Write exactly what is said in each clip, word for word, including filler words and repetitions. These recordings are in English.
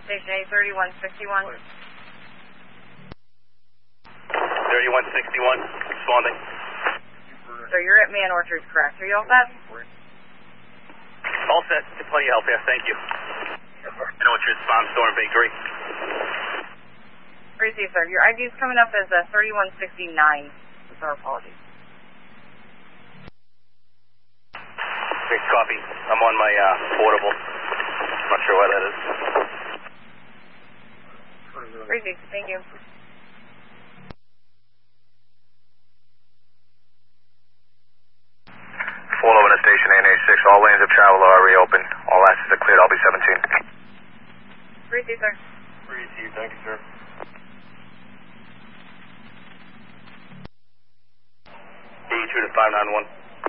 Station A thirty-one sixty-one. thirty-one sixty-one, responding. So you're at Man Orchards, correct? Are you all set? All set. Plenty of help here. Thank you. Man Orchards, Bomb Storm Bakery. Receive, sir. Your I D is coming up as uh, thirty-one sixty-nine. With our apologies. Great copy. I'm on my uh, portable. Not sure why that is. Receive. Thank you. four eleven to station A N H six. All lanes of travel are reopened. All access are cleared. I'll be seventeen. Receive, sir. Receive. Thank you, sir. eighty-two to five nine one.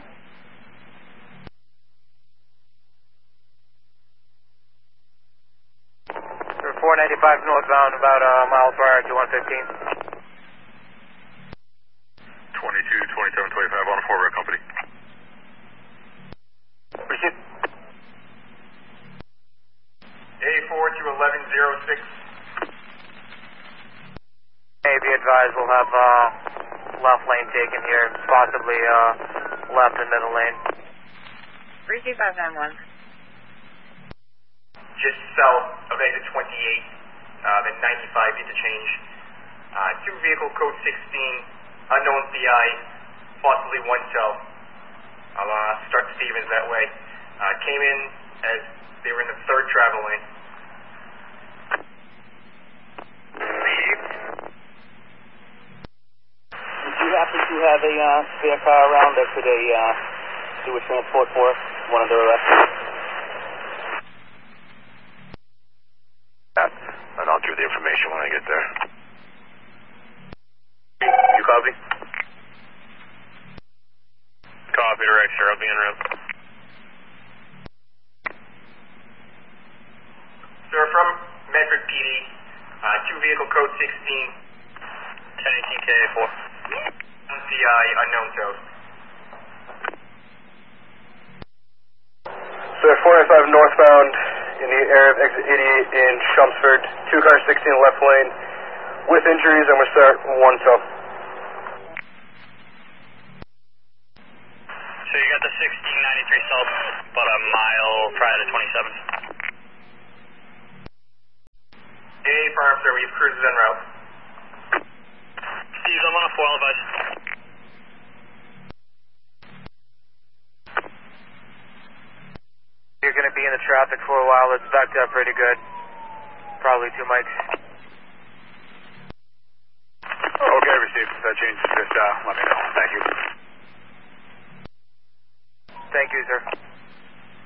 four ninety-five northbound, about a mile per hour to one fifteen. twenty-two, twenty-seven, twenty-five on a four rail company. Receive. A four to eleven oh six. Hey, be advised, we'll have uh, left lane taken here, possibly uh, left and middle lane. Receive five nine one. Just south of exit twenty-eight, uh, the ninety-five interchange. Uh, two vehicle code sixteen, unknown V I, possibly one cell. I'll uh, start Stevens that way. Uh, came in as they were in the third travel lane. Did you happen to have a uh, spare car around that could a, uh, do a transport for us? One of the arrests? And I'll give the information when I get there. You copy? Copy, direct, sure, I'll be en route. Sir, from Medford P D, uh, two vehicle code sixteen, ten eighteen K A four. V I, unknown toast. Sir, four ninety-five northbound in the area of exit eighty-eight in Chelmsford. Two cars, sixteen left lane with injuries, and we'll start one cell. So you got the sixteen ninety-three salt, about a mile prior to twenty-seven. A firm, sir, we have cruises en route. Steve, I'm on a foil advice. You're going to be in the traffic for a while. It's backed up pretty good. Probably two mics. Okay, received. If that changes, just uh, let me know. Thank you. Thank you, sir.